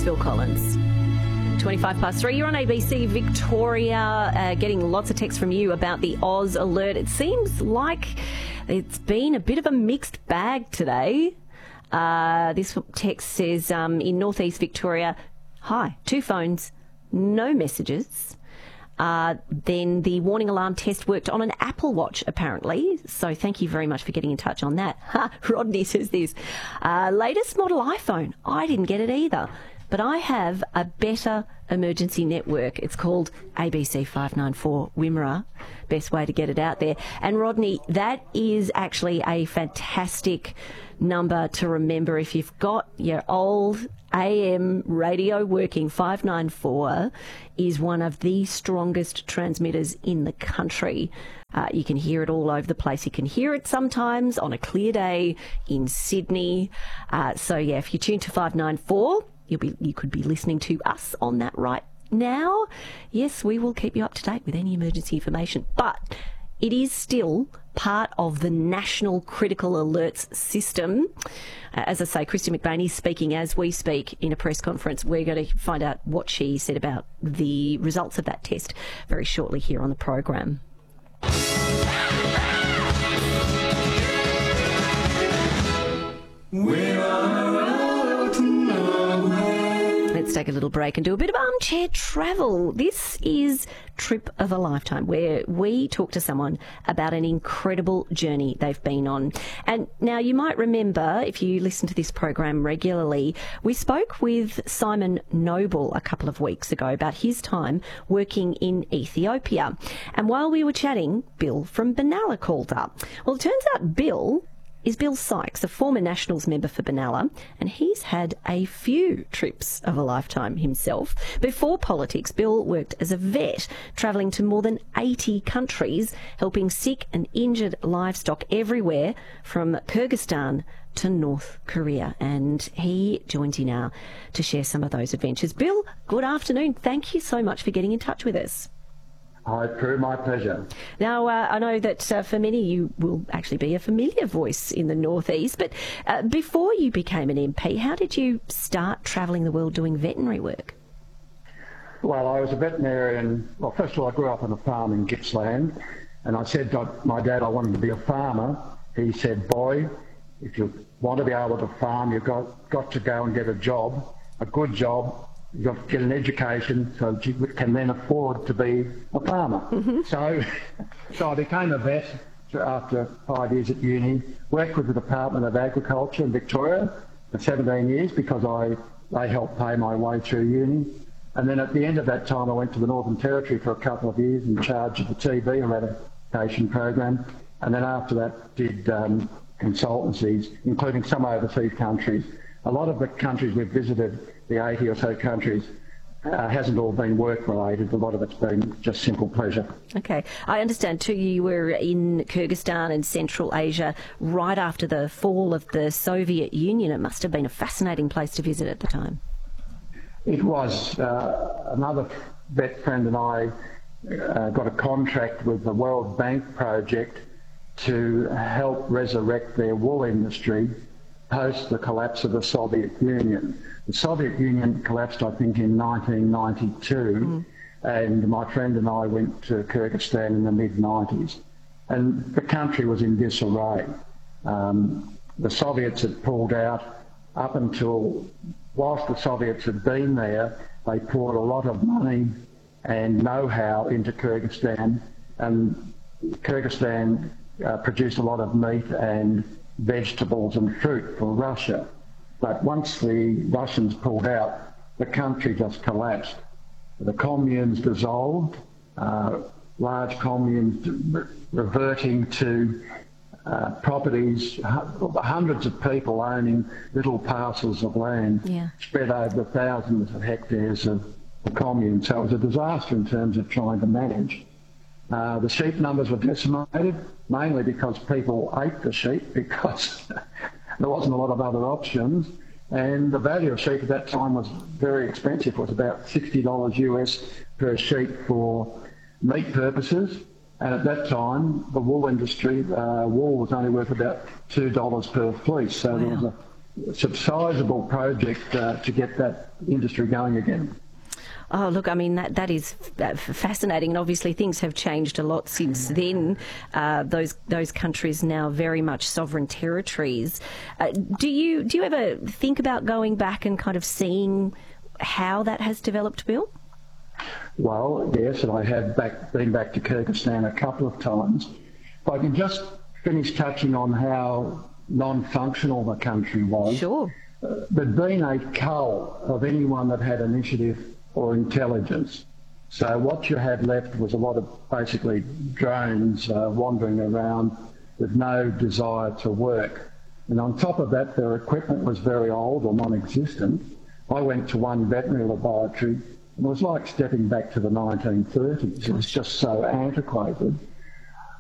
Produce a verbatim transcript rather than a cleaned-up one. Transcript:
Phil Collins. twenty-five past three, you're on A B C Victoria, uh, getting lots of texts from you about the Oz alert. It seems like it's been a bit of a mixed bag today. Uh, this text says, um, in northeast Victoria, hi, two phones, no messages. Uh, then the warning alarm test worked on an Apple Watch, apparently. So thank you very much for getting in touch on that. Ha, Rodney says this. Uh, latest model iPhone. I didn't get it either. But I have a better emergency network. It's called A B C five nine four Wimmera. Best way to get it out there. And Rodney, that is actually a fantastic number to remember. If you've got your old A M radio working, five nine four is one of the strongest transmitters in the country. Uh, you can hear it all over the place. You can hear it sometimes on a clear day in Sydney. Uh, so, yeah, if you tune to five nine four, You'll be, you could be listening to us on that right now. Yes, we will keep you up to date with any emergency information, but it is still part of the National Critical Alerts System. Uh, as I say, Christy McBain is speaking as we speak in a press conference. We're going to find out what she said about the results of that test very shortly here on the program. We're on a road tonight. Let's take a little break and do a bit of armchair travel. This is Trip of a Lifetime, where we talk to someone about an incredible journey they've been on. And now you might remember, if you listen to this program regularly, we spoke with Simon Noble a couple of weeks ago about his time working in Ethiopia. And while we were chatting, Bill from Benalla called up. Well, it turns out Bill is Bill Sykes, a former Nationals member for Benalla, and he's had a few trips of a lifetime himself. Before politics, Bill worked as a vet, travelling to more than eighty countries, helping sick and injured livestock everywhere from Kyrgyzstan to North Korea. And he joins you now to share some of those adventures. Bill, good afternoon. Thank you so much for getting in touch with us. Hi, Prue, my pleasure. Now, uh, I know that uh, for many you will actually be a familiar voice in the northeast, but uh, before you became an M P, how did you start travelling the world doing veterinary work? Well, I was a veterinarian. Well, first of all, I grew up on a farm in Gippsland, and I said to my dad I wanted to be a farmer. He said, boy, if you want to be able to farm, you've got, got to go and get a job, a good job. You've got to get an education so that you can then afford to be a farmer. Mm-hmm. So, so I became a vet after five years at uni, worked with the Department of Agriculture in Victoria for seventeen years because I they helped pay my way through uni. And then at the end of that time, I went to the Northern Territory for a couple of years in charge of the T B eradication program. And then after that, did um, consultancies, including some overseas countries. A lot of the countries we've visited, the eighty or so countries, uh, hasn't all been work-related. A lot of it's been just simple pleasure. Okay. I understand, too, you were in Kyrgyzstan and Central Asia right after the fall of the Soviet Union. It must have been a fascinating place to visit at the time. It was. Uh, another vet friend and I uh, got a contract with the World Bank project to help resurrect their wool industry post the collapse of the Soviet Union. The Soviet Union collapsed, I think, in nineteen ninety-two, mm. and my friend and I went to Kyrgyzstan in the mid nineties, and the country was in disarray. Um, the Soviets had pulled out. Up until, whilst the Soviets had been there, they poured a lot of money and know-how into Kyrgyzstan, and Kyrgyzstan uh, produced a lot of meat and vegetables and fruit for Russia. But once the Russians pulled out, the country just collapsed. The communes dissolved, uh, large communes re reverting to uh, properties, hundreds of people owning little parcels of land yeah. spread over thousands of hectares of the commune. So it was a disaster in terms of trying to manage. Uh, the sheep numbers were decimated, mainly because people ate the sheep because there wasn't a lot of other options. And the value of sheep at that time was very expensive. It was about sixty dollars U S per sheep for meat purposes. And at that time, the wool industry, uh, wool was only worth about two dollars per fleece. So wow. there was a subsidizable project uh, to get that industry going again. Oh, look, I mean, that, that is f- fascinating, and obviously things have changed a lot since then. Uh, those those countries now very much sovereign territories. Uh, do you do you ever think about going back and kind of seeing how that has developed, Bill? Well, yes, and I have back, been back to Kyrgyzstan a couple of times. If I can just finish touching on how non-functional the country was. Sure. Uh, there'd been a cull of anyone that had initiative or intelligence. So what you had left was a lot of basically drones uh, wandering around with no desire to work. And on top of that, their equipment was very old or non-existent. I went to one veterinary laboratory, and it was like stepping back to the nineteen thirties. It was just so antiquated.